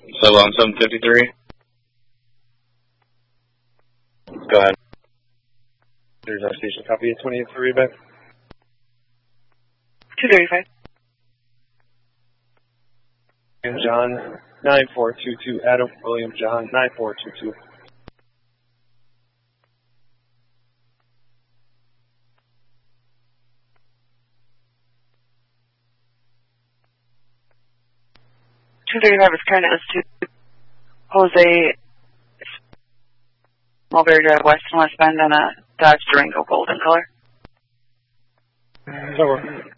Solo on 753. Go ahead. There's our station copy at 28 back. 235. And John 9422. Adam William John 9422. Is current to Jose Mulberry Drive West and West Bend on a Dodge Durango golden color. Over.